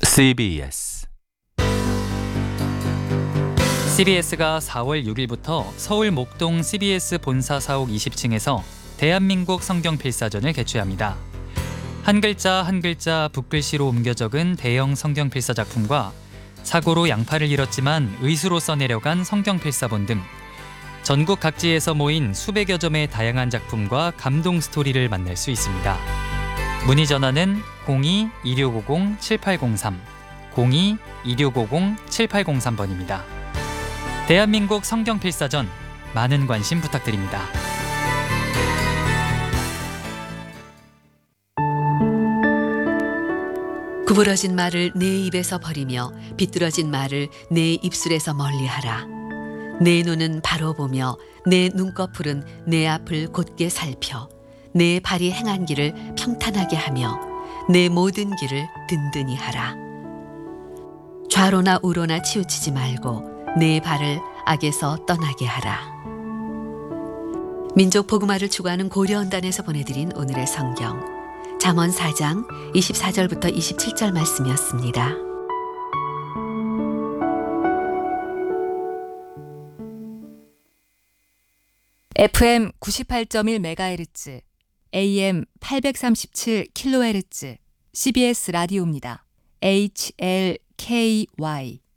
CBS가 4월 6일부터 서울 목동 CBS 본사 사옥 20층에서 대한민국 성경필사전을 개최합니다. 한 글자 한 글자 붓글씨로 옮겨 적은 대형 성경필사 작품과 사고로 양팔을 잃었지만 의수로 써내려간 성경필사본 등 전국 각지에서 모인 수백여 점의 다양한 작품과 감동 스토리를 만날 수 있습니다. 문의 전화는 02-2650-7803, 02-2650-7803번입니다. 대한민국 성경필사전, 많은 관심 부탁드립니다. 구부러진 말을 내 입에서 버리며 비뚤어진 말을 내 입술에서 멀리하라. 내 눈은 바로 보며 내 눈꺼풀은 내 앞을 곧게 살펴 내 발이 행한 길을 평탄하게 하며 내 모든 길을 든든히 하라. 좌로나 우로나 치우치지 말고 내 발을 악에서 떠나게 하라. 민족 복음화를 추구하는 고려언단에서 보내드린 오늘의 성경 잠언 4장 24절부터 27절 말씀이었습니다. FM 98.1MHz, AM 837kHz, CBS 라디오입니다. HLKY